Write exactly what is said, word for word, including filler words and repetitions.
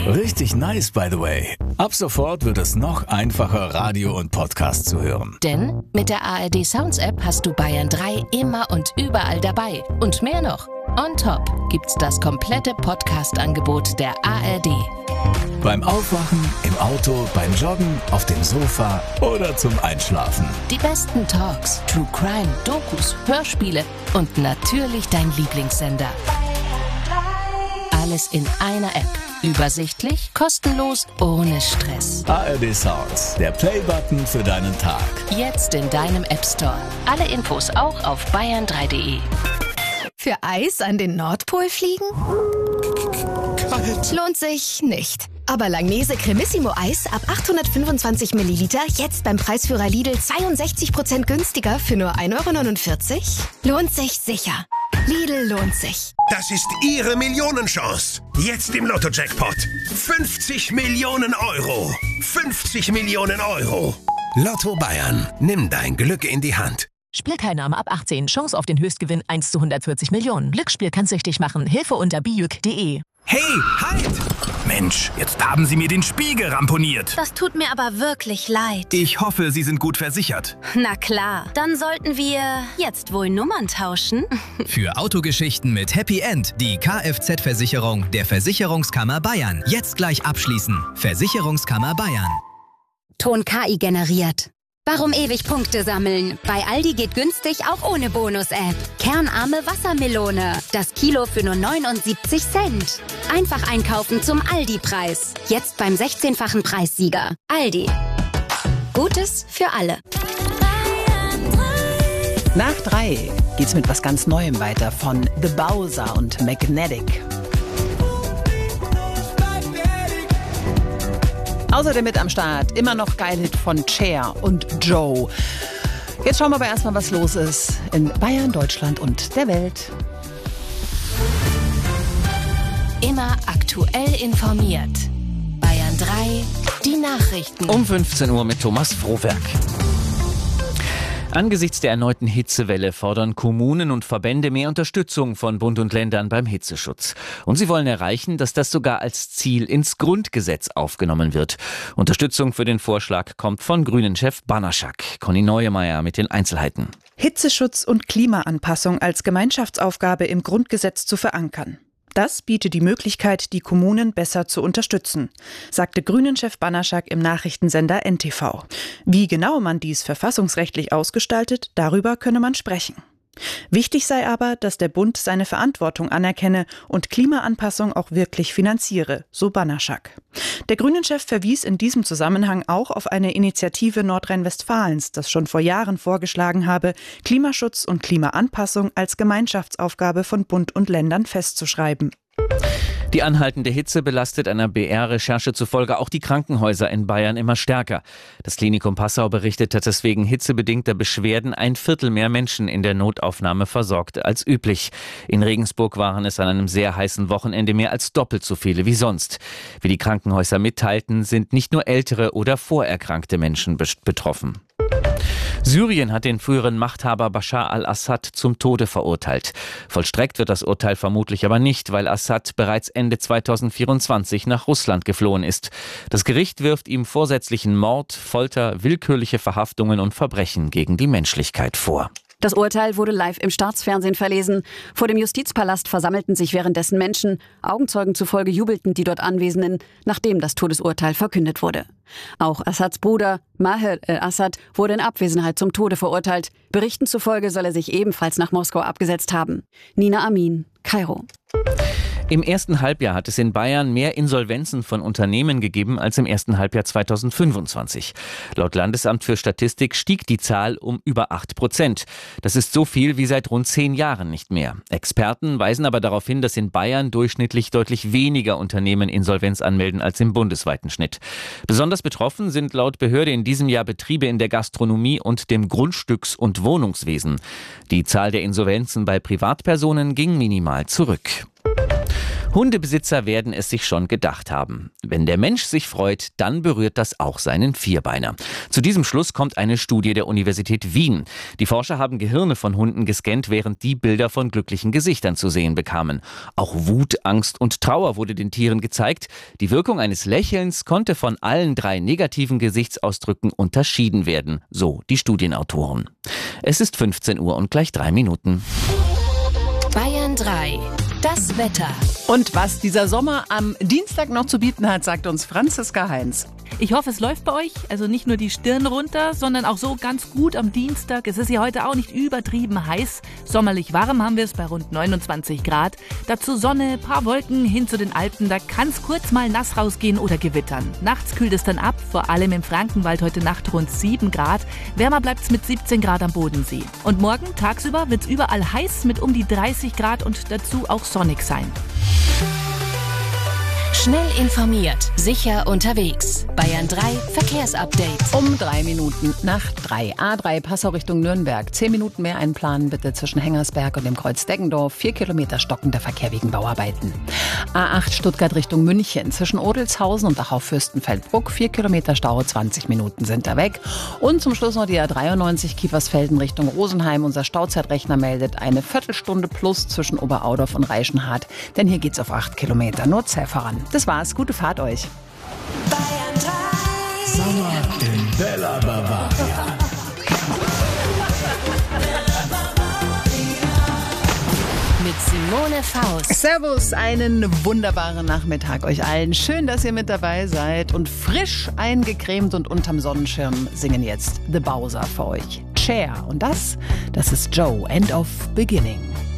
Richtig nice, by the way. Ab sofort wird es noch einfacher, Radio und Podcast zu hören. Denn mit der A R D Sounds App hast du Bayern drei immer und überall dabei. Und mehr noch. On top gibt's das komplette Podcast-Angebot der A R D. Beim Aufwachen, im Auto, beim Joggen, auf dem Sofa oder zum Einschlafen. Die besten Talks, True Crime, Dokus, Hörspiele und natürlich dein Lieblingssender. Alles in einer App. Übersichtlich, kostenlos, ohne Stress. A R D Sounds, der Play-Button für deinen Tag. Jetzt in deinem App Store. Alle Infos auch auf bayern drei punkt de. Für Eis an den Nordpol fliegen? Kalt. Lohnt sich nicht. Aber Langnese Cremissimo Eis ab achthundertfünfundzwanzig Milliliter jetzt beim Preisführer Lidl zweiundsechzig Prozent günstiger für nur ein Euro neunundvierzig? Lohnt sich sicher. Lidl lohnt sich. Das ist Ihre Millionenchance. Jetzt im Lotto-Jackpot. fünfzig Millionen Euro. fünfzig Millionen Euro. Lotto Bayern. Nimm dein Glück in die Hand. Spielteilnahme ab achtzehn. Chance auf den Höchstgewinn eins zu hundertvierzig Millionen. Glücksspiel kann süchtig machen. Hilfe unter bijuk punkt de. Hey, halt! Mensch, jetzt haben Sie mir den Spiegel ramponiert. Das tut mir aber wirklich leid. Ich hoffe, Sie sind gut versichert. Na klar, dann sollten wir jetzt wohl Nummern tauschen. Für Autogeschichten mit Happy End die Kfz-Versicherung der Versicherungskammer Bayern. Jetzt gleich abschließen. Versicherungskammer Bayern. Ton K I generiert. Warum ewig Punkte sammeln? Bei Aldi geht günstig auch ohne Bonus-App. Kernarme Wassermelone. Das Kilo für nur neunundsiebzig Cent. Einfach einkaufen zum Aldi-Preis. Jetzt beim sechzehnfachen Preissieger. Aldi. Gutes für alle. Nach drei geht's mit was ganz Neuem weiter von The Bowser und Magnetic. Außerdem mit am Start immer noch Geilhit von Cher und Joe. Jetzt schauen wir aber erstmal, was los ist in Bayern, Deutschland und der Welt. Immer aktuell informiert. Bayern drei, die Nachrichten. Um fünfzehn Uhr mit Thomas Frohwerk. Angesichts der erneuten Hitzewelle fordern Kommunen und Verbände mehr Unterstützung von Bund und Ländern beim Hitzeschutz. Und sie wollen erreichen, dass das sogar als Ziel ins Grundgesetz aufgenommen wird. Unterstützung für den Vorschlag kommt von Grünen-Chef Banaschak. Conny Neuemeier mit den Einzelheiten. Hitzeschutz und Klimaanpassung als Gemeinschaftsaufgabe im Grundgesetz zu verankern. Das bietet die Möglichkeit, die Kommunen besser zu unterstützen, sagte Grünen-Chef Banaschak im Nachrichtensender N T V. Wie genau man dies verfassungsrechtlich ausgestaltet, darüber könne man sprechen. Wichtig sei aber, dass der Bund seine Verantwortung anerkenne und Klimaanpassung auch wirklich finanziere, so Banaschak. Der Grünen-Chef verwies in diesem Zusammenhang auch auf eine Initiative Nordrhein-Westfalens, das schon vor Jahren vorgeschlagen habe, Klimaschutz und Klimaanpassung als Gemeinschaftsaufgabe von Bund und Ländern festzuschreiben. Die anhaltende Hitze belastet einer B R-Recherche zufolge auch die Krankenhäuser in Bayern immer stärker. Das Klinikum Passau berichtet, dass wegen hitzebedingter Beschwerden ein Viertel mehr Menschen in der Notaufnahme versorgt als üblich. In Regensburg waren es an einem sehr heißen Wochenende mehr als doppelt so viele wie sonst. Wie die Krankenhäuser mitteilten, sind nicht nur ältere oder vorerkrankte Menschen betroffen. Syrien hat den früheren Machthaber Bashar al-Assad zum Tode verurteilt. Vollstreckt wird das Urteil vermutlich aber nicht, weil Assad bereits Ende zweitausendvierundzwanzig nach Russland geflohen ist. Das Gericht wirft ihm vorsätzlichen Mord, Folter, willkürliche Verhaftungen und Verbrechen gegen die Menschlichkeit vor. Das Urteil wurde live im Staatsfernsehen verlesen. Vor dem Justizpalast versammelten sich währenddessen Menschen. Augenzeugen zufolge jubelten die dort Anwesenden, nachdem das Todesurteil verkündet wurde. Auch Assads Bruder Maher al-Assad wurde in Abwesenheit zum Tode verurteilt. Berichten zufolge soll er sich ebenfalls nach Moskau abgesetzt haben. Nina Amin, Kairo. Im ersten Halbjahr hat es in Bayern mehr Insolvenzen von Unternehmen gegeben als im ersten Halbjahr zweitausendfünfundzwanzig. Laut Landesamt für Statistik stieg die Zahl um über acht Prozent. Das ist so viel wie seit rund zehn Jahren nicht mehr. Experten weisen aber darauf hin, dass in Bayern durchschnittlich deutlich weniger Unternehmen Insolvenz anmelden als im bundesweiten Schnitt. Besonders betroffen sind laut Behörde in diesem Jahr Betriebe in der Gastronomie und dem Grundstücks- und Wohnungswesen. Die Zahl der Insolvenzen bei Privatpersonen ging minimal zurück. Hundebesitzer werden es sich schon gedacht haben. Wenn der Mensch sich freut, dann berührt das auch seinen Vierbeiner. Zu diesem Schluss kommt eine Studie der Universität Wien. Die Forscher haben Gehirne von Hunden gescannt, während die Bilder von glücklichen Gesichtern zu sehen bekamen. Auch Wut, Angst und Trauer wurde den Tieren gezeigt. Die Wirkung eines Lächelns konnte von allen drei negativen Gesichtsausdrücken unterschieden werden, so die Studienautoren. Es ist fünfzehn Uhr und gleich drei Minuten. Bayern drei. Das Wetter. Und was dieser Sommer am Dienstag noch zu bieten hat, sagt uns Franziska Heinz. Ich hoffe, es läuft bei euch. Also nicht nur die Stirn runter, sondern auch so ganz gut am Dienstag. Es ist ja heute auch nicht übertrieben heiß. Sommerlich warm haben wir es bei rund neunundzwanzig Grad. Dazu Sonne, paar Wolken hin zu den Alpen. Da kann es kurz mal nass rausgehen oder gewittern. Nachts kühlt es dann ab, vor allem im Frankenwald heute Nacht rund sieben Grad. Wärmer bleibt es mit siebzehn Grad am Bodensee. Und morgen tagsüber wird es überall heiß mit um die dreißig Grad und dazu auch sonnig sein. Schnell informiert, sicher unterwegs. Bayern drei Verkehrsupdate. Um drei Minuten nach drei. A drei Passau Richtung Nürnberg. Zehn Minuten mehr einplanen bitte zwischen Hengersberg und dem Kreuz Deggendorf. Vier Kilometer stockender Verkehr wegen Bauarbeiten. A acht Stuttgart Richtung München. Zwischen Odelshausen und Dachau-Fürstenfeldbruck. Vier Kilometer Stau, zwanzig Minuten sind da weg. Und zum Schluss noch die A dreiundneunzig Kiefersfelden Richtung Rosenheim. Unser Stauzeitrechner meldet eine Viertelstunde plus zwischen Oberaudorf und Reichenhart. Denn hier geht's auf acht Kilometer. Nur zäh voran. Das war's. Gute Fahrt euch. Bayern drei. Sommer in Bella Bavaria. Mit Simone Faust. Servus, einen wunderbaren Nachmittag euch allen. Schön, dass ihr mit dabei seid. Und frisch eingecremt und unterm Sonnenschirm singen jetzt The Bowser für euch. Chair. Und das, das ist Joe, End of Beginning.